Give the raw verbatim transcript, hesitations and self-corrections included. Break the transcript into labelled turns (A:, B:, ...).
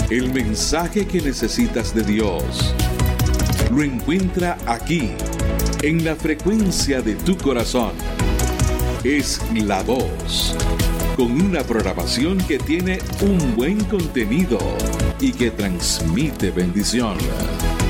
A: El mensaje que necesitas de Dios lo encuentra aquí, en la frecuencia de tu corazón. Es La Voz, con una programación que tiene un buen contenido y que transmite bendición.